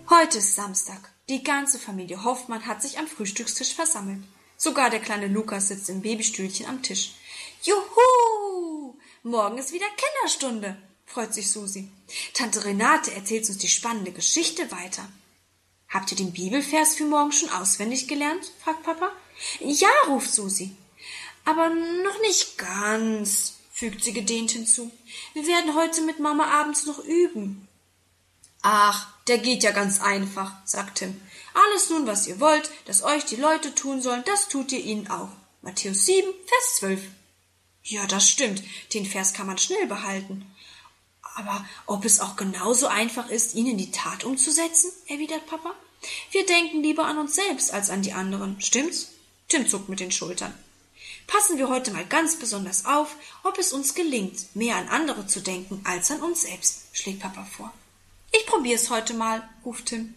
Heute ist Samstag. Die ganze Familie Hoffmann hat sich am Frühstückstisch versammelt. Sogar der kleine Lukas sitzt im Babystühlchen am Tisch. Juhu! Morgen ist wieder Kinderstunde, freut sich Susi. Tante Renate erzählt uns die spannende Geschichte weiter. Habt ihr den Bibelvers für morgen schon auswendig gelernt? Fragt Papa. Ja, ruft Susi. Aber noch nicht ganz, fügt sie gedehnt hinzu. Wir werden heute mit Mama abends noch üben. Ach, der geht ja ganz einfach, sagt Tim. Alles nun, was ihr wollt, dass euch die Leute tun sollen, das tut ihr ihnen auch. Matthäus 7, Vers 12. Ja, das stimmt, den Vers kann man schnell behalten. Aber ob es auch genauso einfach ist, ihn in die Tat umzusetzen, erwidert Papa. Wir denken lieber an uns selbst als an die anderen, stimmt's? Tim zuckt mit den Schultern. Passen wir heute mal ganz besonders auf, ob es uns gelingt, mehr an andere zu denken als an uns selbst, schlägt Papa vor. Ich probier's heute mal, ruft Tim.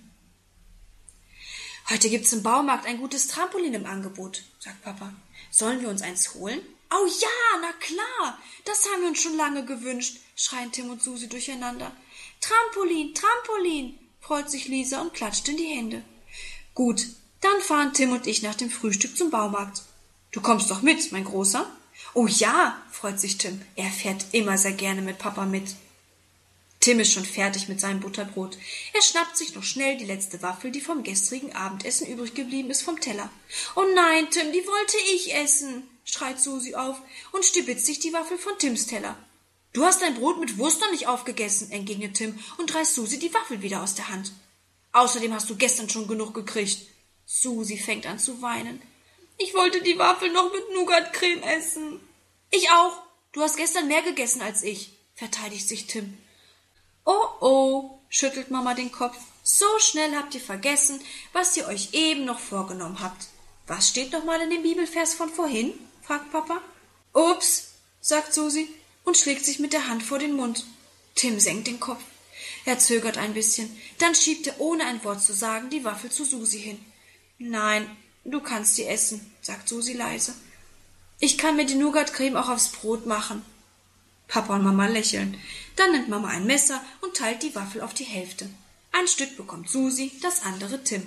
Heute gibt's im Baumarkt ein gutes Trampolin im Angebot, sagt Papa. Sollen wir uns eins holen? Oh ja, na klar, das haben wir uns schon lange gewünscht, schreien Tim und Susi durcheinander. Trampolin, Trampolin, freut sich Lisa und klatscht in die Hände. Gut, dann fahren Tim und ich nach dem Frühstück zum Baumarkt. Du kommst doch mit, mein Großer? Oh ja, freut sich Tim, er fährt immer sehr gerne mit Papa mit. Tim ist schon fertig mit seinem Butterbrot. Er schnappt sich noch schnell die letzte Waffel, die vom gestrigen Abendessen übrig geblieben ist, vom Teller. Oh nein, Tim, die wollte ich essen, schreit Susi auf und stibitzt sich die Waffel von Tims Teller. Du hast dein Brot mit Wurst noch nicht aufgegessen, entgegnet Tim und reißt Susi die Waffel wieder aus der Hand. Außerdem hast du gestern schon genug gekriegt. Susi fängt an zu weinen. Ich wollte die Waffel noch mit Nougatcreme essen. Ich auch. Du hast gestern mehr gegessen als ich, verteidigt sich Tim. Oh, oh, schüttelt Mama den Kopf. So schnell habt ihr vergessen, was ihr euch eben noch vorgenommen habt. Was steht noch mal in dem Bibelvers von vorhin? Fragt Papa. Ups, sagt Susi und schlägt sich mit der Hand vor den Mund. Tim senkt den Kopf. Er zögert ein bisschen. Dann schiebt er, ohne ein Wort zu sagen, die Waffel zu Susi hin. Nein, du kannst sie essen, sagt Susi leise. Ich kann mir die Nougatcreme auch aufs Brot machen. Papa und Mama lächeln. Dann nimmt Mama ein Messer und teilt die Waffel auf die Hälfte. Ein Stück bekommt Susi, das andere Tim.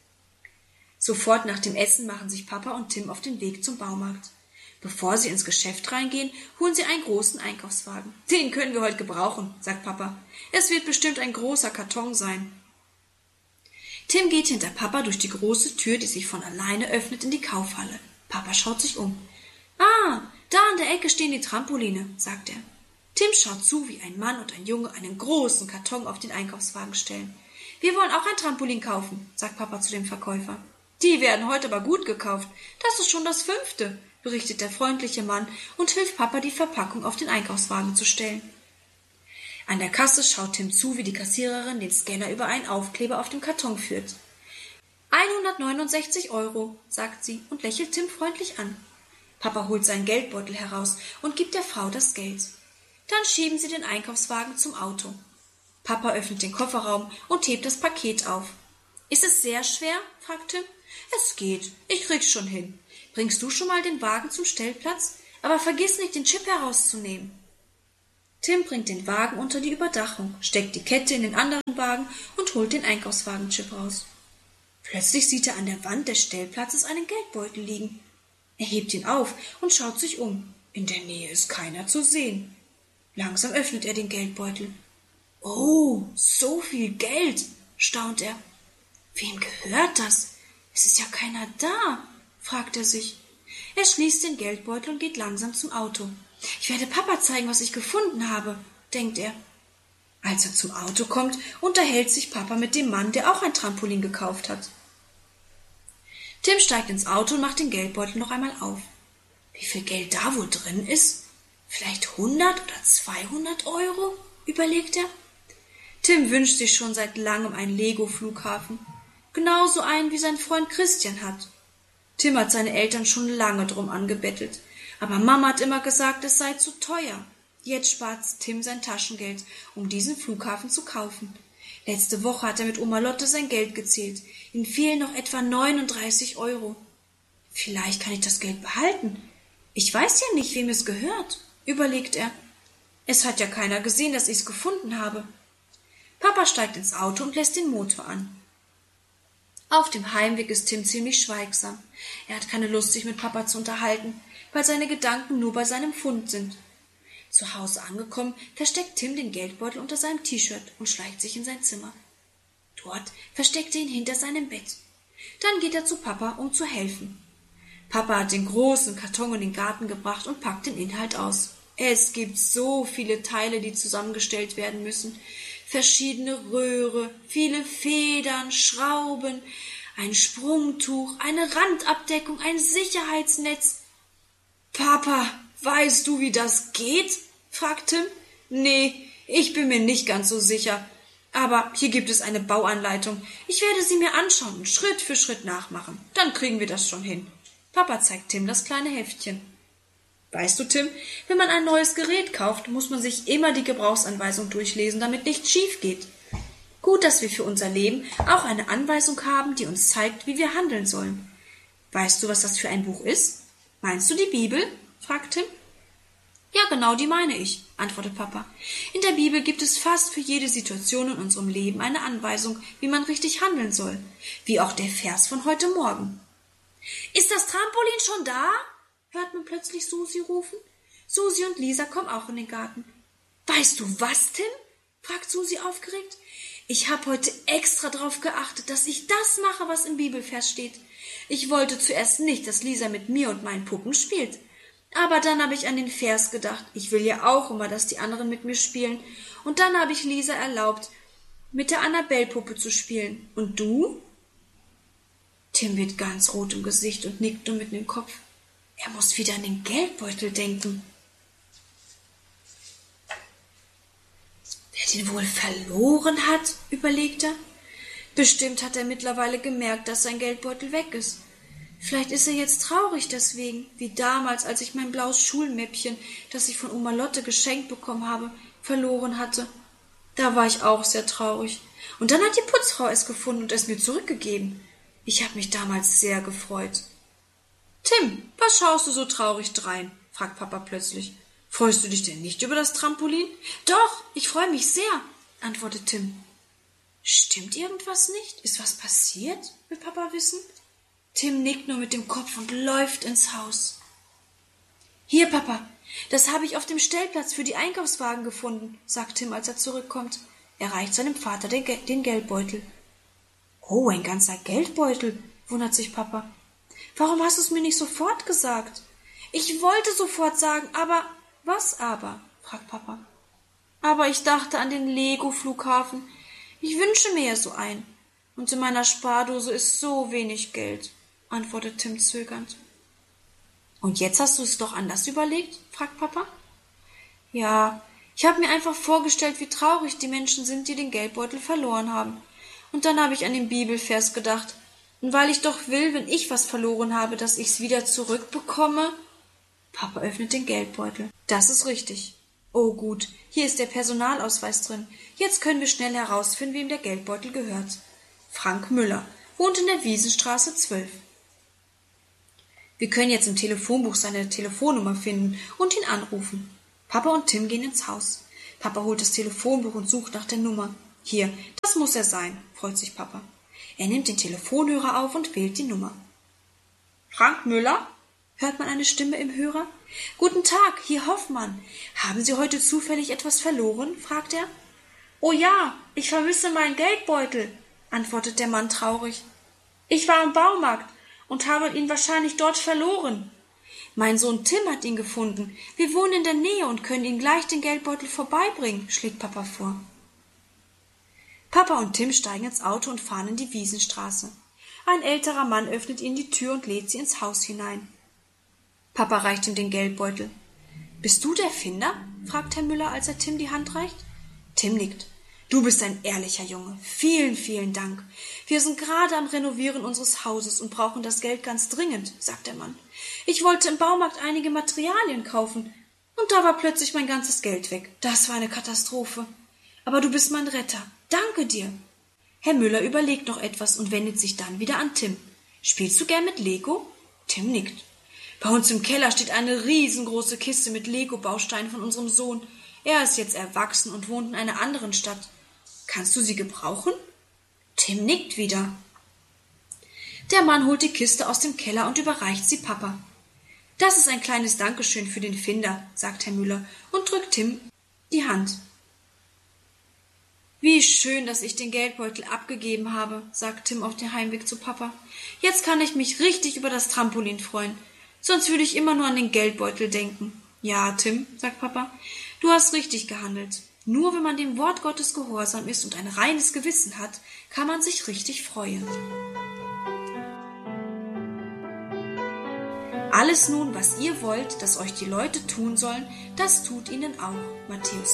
Sofort nach dem Essen machen sich Papa und Tim auf den Weg zum Baumarkt. Bevor sie ins Geschäft reingehen, holen sie einen großen Einkaufswagen. Den können wir heute gebrauchen, sagt Papa. Es wird bestimmt ein großer Karton sein. Tim geht hinter Papa durch die große Tür, die sich von alleine öffnet, in die Kaufhalle. Papa schaut sich um. Ah, da an der Ecke stehen die Trampoline, sagt er. Tim schaut zu, wie ein Mann und ein Junge einen großen Karton auf den Einkaufswagen stellen. Wir wollen auch ein Trampolin kaufen, sagt Papa zu dem Verkäufer. Die werden heute aber gut gekauft. Das ist schon das 5., berichtet der freundliche Mann und hilft Papa, die Verpackung auf den Einkaufswagen zu stellen. An der Kasse schaut Tim zu, wie die Kassiererin den Scanner über einen Aufkleber auf dem Karton führt. 169 €, sagt sie und lächelt Tim freundlich an. Papa holt seinen Geldbeutel heraus und gibt der Frau das Geld. Dann schieben sie den Einkaufswagen zum Auto. Papa öffnet den Kofferraum und hebt das Paket auf. Ist es sehr schwer? Fragt Tim. Es geht, ich krieg's schon hin. Bringst du schon mal den Wagen zum Stellplatz? Aber vergiss nicht, den Chip herauszunehmen. Tim bringt den Wagen unter die Überdachung, steckt die Kette in den anderen Wagen und holt den Einkaufswagen-Chip raus. Plötzlich sieht er an der Wand des Stellplatzes einen Geldbeutel liegen. Er hebt ihn auf und schaut sich um. In der Nähe ist keiner zu sehen. Langsam öffnet er den Geldbeutel. Oh, so viel Geld, staunt er. Wem gehört das? Es ist ja keiner da, fragt er sich. Er schließt den Geldbeutel und geht langsam zum Auto. Ich werde Papa zeigen, was ich gefunden habe, denkt er. Als er zum Auto kommt, unterhält sich Papa mit dem Mann, der auch ein Trampolin gekauft hat. Tim steigt ins Auto und macht den Geldbeutel noch einmal auf. Wie viel Geld da wohl drin ist? Vielleicht 100 oder 200 €, überlegt er. Tim wünscht sich schon seit langem einen Lego-Flughafen. Genauso einen, wie sein Freund Christian hat. Tim hat seine Eltern schon lange drum angebettelt. Aber Mama hat immer gesagt, es sei zu teuer. Jetzt spart Tim sein Taschengeld, um diesen Flughafen zu kaufen. Letzte Woche hat er mit Oma Lotte sein Geld gezählt. Ihm fehlen noch etwa 39 €. Vielleicht kann ich das Geld behalten. Ich weiß ja nicht, wem es gehört, überlegt er. Es hat ja keiner gesehen, dass ich es gefunden habe. Papa steigt ins Auto und lässt den Motor an. Auf dem Heimweg ist Tim ziemlich schweigsam. Er hat keine Lust, sich mit Papa zu unterhalten, weil seine Gedanken nur bei seinem Fund sind. Zu Hause angekommen, versteckt Tim den Geldbeutel unter seinem T-Shirt und schleicht sich in sein Zimmer. Dort versteckt er ihn hinter seinem Bett. Dann geht er zu Papa, um zu helfen. Papa hat den großen Karton in den Garten gebracht und packt den Inhalt aus. Es gibt so viele Teile, die zusammengestellt werden müssen. Verschiedene Röhre, viele Federn, Schrauben, ein Sprungtuch, eine Randabdeckung, ein Sicherheitsnetz. »Papa, weißt du, wie das geht?« fragt Tim. »Nee, ich bin mir nicht ganz so sicher. Aber hier gibt es eine Bauanleitung. Ich werde sie mir anschauen und Schritt für Schritt nachmachen. Dann kriegen wir das schon hin.« Papa zeigt Tim das kleine Heftchen. »Weißt du, Tim, wenn man ein neues Gerät kauft, muss man sich immer die Gebrauchsanweisung durchlesen, damit nichts schief geht. Gut, dass wir für unser Leben auch eine Anweisung haben, die uns zeigt, wie wir handeln sollen. Weißt du, was das für ein Buch ist? Meinst du die Bibel?« fragt Tim. »Ja, genau, die meine ich«, antwortet Papa. »In der Bibel gibt es fast für jede Situation in unserem Leben eine Anweisung, wie man richtig handeln soll, wie auch der Vers von heute Morgen.« »Ist das Trampolin schon da?« hört man plötzlich Susi rufen. Susi und Lisa kommen auch in den Garten. »Weißt du was, Tim?« fragt Susi aufgeregt. »Ich habe heute extra darauf geachtet, dass ich das mache, was im Bibelvers steht. Ich wollte zuerst nicht, dass Lisa mit mir und meinen Puppen spielt. Aber dann habe ich an den Vers gedacht. Ich will ja auch immer, dass die anderen mit mir spielen. Und dann habe ich Lisa erlaubt, mit der Annabelle-Puppe zu spielen. Und du?« Tim wird ganz rot im Gesicht und nickt nur mit dem Kopf. Er muss wieder an den Geldbeutel denken. Wer den wohl verloren hat, überlegt er. Bestimmt hat er mittlerweile gemerkt, dass sein Geldbeutel weg ist. Vielleicht ist er jetzt traurig deswegen, wie damals, als ich mein blaues Schulmäppchen, das ich von Oma Lotte geschenkt bekommen habe, verloren hatte. Da war ich auch sehr traurig. Und dann hat die Putzfrau es gefunden und es mir zurückgegeben. Ich habe mich damals sehr gefreut. »Tim, was schaust du so traurig drein?« fragt Papa plötzlich. »Freust du dich denn nicht über das Trampolin?« »Doch, ich freue mich sehr«, antwortet Tim. »Stimmt irgendwas nicht? Ist was passiert?« will Papa wissen. Tim nickt nur mit dem Kopf und läuft ins Haus. »Hier, Papa, das habe ich auf dem Stellplatz für die Einkaufswagen gefunden«, sagt Tim, als er zurückkommt. Er reicht seinem Vater den Geldbeutel. »Oh, ein ganzer Geldbeutel«, wundert sich Papa. »Warum hast du es mir nicht sofort gesagt?« »Ich wollte sofort sagen, aber...« »Was aber?« fragt Papa. »Aber ich dachte an den Lego-Flughafen. Ich wünsche mir ja so einen. Und in meiner Spardose ist so wenig Geld«, antwortet Tim zögernd. »Und jetzt hast du es doch anders überlegt?« fragt Papa. »Ja, ich habe mir einfach vorgestellt, wie traurig die Menschen sind, die den Geldbeutel verloren haben. Und dann habe ich an den Bibelvers gedacht. Und weil ich doch will, wenn ich was verloren habe, dass ich's wieder zurückbekomme.« Papa öffnet den Geldbeutel. »Das ist richtig. Oh gut, hier ist der Personalausweis drin. Jetzt können wir schnell herausfinden, wem der Geldbeutel gehört. Frank Müller, wohnt in der Wiesenstraße 12. Wir können jetzt im Telefonbuch seine Telefonnummer finden und ihn anrufen.« Papa und Tim gehen ins Haus. Papa holt das Telefonbuch und sucht nach der Nummer. »Hier, das muss er sein«, freut sich Papa. Er nimmt den Telefonhörer auf und wählt die Nummer. »Frank Müller?« hört man eine Stimme im Hörer. »Guten Tag, hier Hoffmann. Haben Sie heute zufällig etwas verloren?« fragt er. »Oh ja, ich vermisse meinen Geldbeutel«, antwortet der Mann traurig. »Ich war im Baumarkt und habe ihn wahrscheinlich dort verloren. Mein Sohn Tim hat ihn gefunden. Wir wohnen in der Nähe und können ihm gleich den Geldbeutel vorbeibringen«, schlägt Papa vor. Papa und Tim steigen ins Auto und fahren in die Wiesenstraße. Ein älterer Mann öffnet ihnen die Tür und lädt sie ins Haus hinein. Papa reicht ihm den Geldbeutel. »Bist du der Finder?« fragt Herr Müller, als er Tim die Hand reicht. Tim nickt. »Du bist ein ehrlicher Junge. Vielen, vielen Dank. Wir sind gerade am Renovieren unseres Hauses und brauchen das Geld ganz dringend«, sagt der Mann. »Ich wollte im Baumarkt einige Materialien kaufen und da war plötzlich mein ganzes Geld weg. Das war eine Katastrophe. Aber du bist mein Retter. Danke dir.« Herr Müller überlegt noch etwas und wendet sich dann wieder an Tim. »Spielst du gern mit Lego?« Tim nickt. »Bei uns im Keller steht eine riesengroße Kiste mit Lego-Bausteinen von unserem Sohn. Er ist jetzt erwachsen und wohnt in einer anderen Stadt. Kannst du sie gebrauchen? Tim nickt wieder. Der Mann holt die Kiste aus dem Keller und überreicht sie Papa. Das ist ein kleines Dankeschön für den Finder, sagt Herr Müller und drückt Tim die Hand. Wie schön, dass ich den Geldbeutel abgegeben habe, sagt Tim auf dem Heimweg zu Papa. Jetzt kann ich mich richtig über das Trampolin freuen. Sonst würde ich immer nur an den Geldbeutel denken. Ja, Tim, sagt Papa, du hast richtig gehandelt. Nur wenn man dem Wort Gottes gehorsam ist und ein reines Gewissen hat, kann man sich richtig freuen. Alles nun, was ihr wollt, dass euch die Leute tun sollen, das tut ihnen auch. Matthäus